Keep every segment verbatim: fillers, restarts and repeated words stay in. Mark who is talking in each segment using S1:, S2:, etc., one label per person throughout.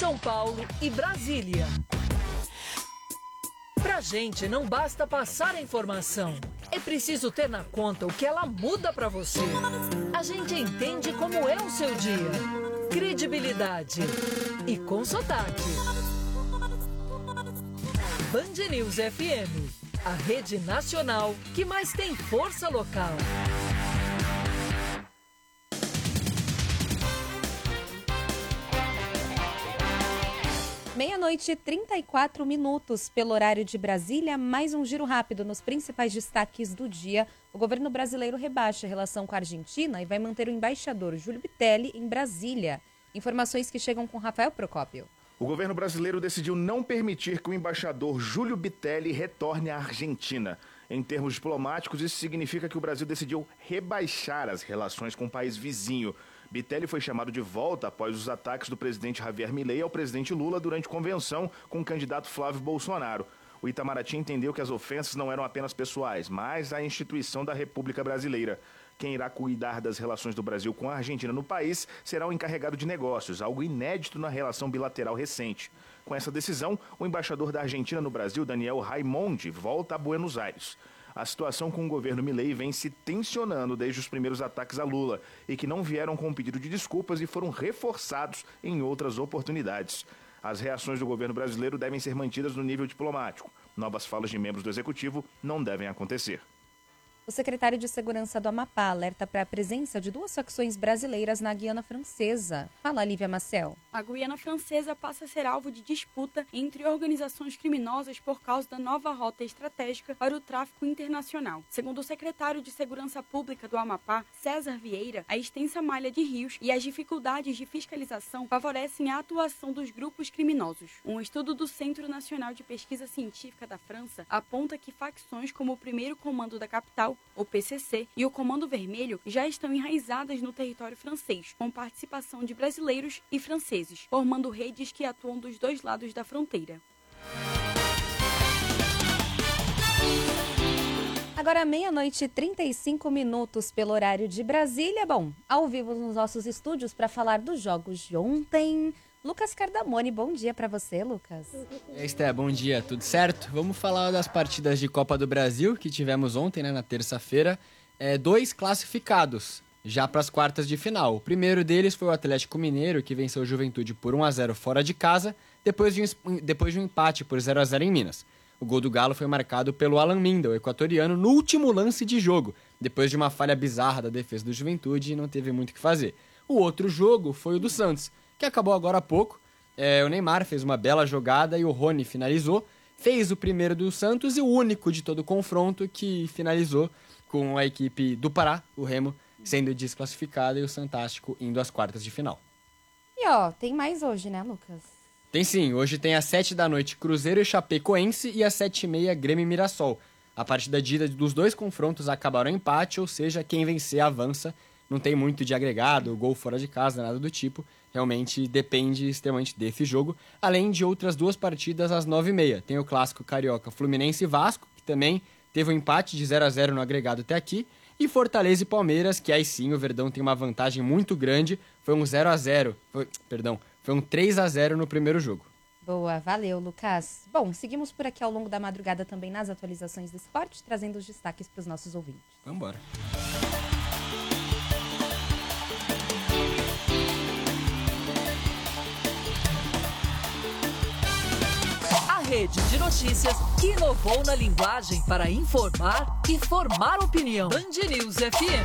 S1: São Paulo e Brasília. Pra gente não basta passar a informação, é preciso ter na conta o que ela muda pra você. A gente entende como é o seu dia. Credibilidade e com sotaque. Band News F M, a rede nacional que mais tem força local.
S2: Meia-noite e trinta e quatro minutos pelo horário de Brasília, mais um giro rápido nos principais destaques do dia. O governo brasileiro rebaixa a relação com a Argentina e vai manter o embaixador Júlio Bitelli em Brasília. Informações que chegam com Rafael Procópio.
S3: O governo brasileiro decidiu não permitir que o embaixador Júlio Bitelli retorne à Argentina. Em termos diplomáticos, isso significa que o Brasil decidiu rebaixar as relações com o país vizinho. Bitelli foi chamado de volta após os ataques do presidente Javier Milei ao presidente Lula durante convenção com o candidato Flávio Bolsonaro. O Itamaraty entendeu que as ofensas não eram apenas pessoais, mas a instituição da República Brasileira. Quem irá cuidar das relações do Brasil com a Argentina no país será o encarregado de negócios, algo inédito na relação bilateral recente. Com essa decisão, o embaixador da Argentina no Brasil, Daniel Raimondi, volta a Buenos Aires. A situação com o governo Milei vem se tensionando desde os primeiros ataques a Lula e que não vieram com um pedido de desculpas e foram reforçados em outras oportunidades. As reações do governo brasileiro devem ser mantidas no nível diplomático. Novas falas de membros do executivo não devem acontecer.
S2: O secretário de Segurança do Amapá alerta para a presença de duas facções brasileiras na Guiana Francesa. Fala, Lívia Marcel.
S4: A Guiana Francesa passa a ser alvo de disputa entre organizações criminosas por causa da nova rota estratégica para o tráfico internacional. Segundo o secretário de Segurança Pública do Amapá, César Vieira, a extensa malha de rios e as dificuldades de fiscalização favorecem a atuação dos grupos criminosos. Um estudo do Centro Nacional de Pesquisa Científica da França aponta que facções como o Primeiro Comando da Capital, o P C C, e o Comando Vermelho já estão enraizadas no território francês, com participação de brasileiros e franceses, formando redes que atuam dos dois lados da fronteira.
S2: Agora meia-noite e trinta e cinco minutos pelo horário de Brasília. Bom, ao vivo nos nossos estúdios para falar dos jogos de ontem, Lucas Cardamone. Bom dia para você, Lucas.
S5: É, Esté, bom dia, tudo certo? Vamos falar das partidas de Copa do Brasil que tivemos ontem, né, na terça-feira. É, dois classificados já para as quartas de final. O primeiro deles foi o Atlético Mineiro, que venceu o Juventude por um a zero fora de casa, depois de um, depois de um empate por zero a zero em Minas. O gol do Galo foi marcado pelo Alan Minda, o equatoriano, no último lance de jogo, depois de uma falha bizarra da defesa do Juventude e não teve muito o que fazer. O outro jogo foi o do Santos, que acabou agora há pouco. É, o Neymar fez uma bela jogada e o Rony finalizou. Fez o primeiro do Santos e o único de todo o confronto que finalizou com a equipe do Pará, o Remo, sendo desclassificada e o Santástico indo às quartas de final.
S2: E ó, tem mais hoje, né, Lucas?
S5: Tem sim, hoje tem às sete da noite Cruzeiro e Chapecoense e às sete e meia Grêmio e Mirassol. A partida de ida dos dois confrontos acabaram em empate, ou seja, quem vencer avança. Não tem muito de agregado, gol fora de casa, nada do tipo. Realmente depende extremamente desse jogo. Além de outras duas partidas às nove e meia. Tem o clássico carioca Fluminense e Vasco, que também teve um empate de zero a zero no agregado até aqui. E Fortaleza e Palmeiras, que aí sim o Verdão tem uma vantagem muito grande. Foi um zero a zero, foi, perdão, foi um três a zero no primeiro jogo.
S2: Boa, valeu, Lucas. Bom, seguimos por aqui ao longo da madrugada também nas atualizações do esporte, trazendo os destaques para os nossos ouvintes.
S5: Vamos embora.
S1: Rede de notícias que inovou na linguagem para informar e formar opinião. Band News F M.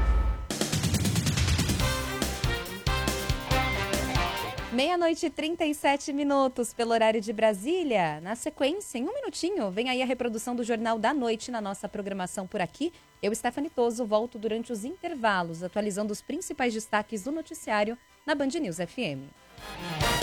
S2: Meia-noite e trinta e sete minutos pelo horário de Brasília. Na sequência, em um minutinho, vem aí a reprodução do Jornal da Noite na nossa programação por aqui. Eu, Stephanie Toso, volto durante os intervalos, atualizando os principais destaques do noticiário na Band News F M.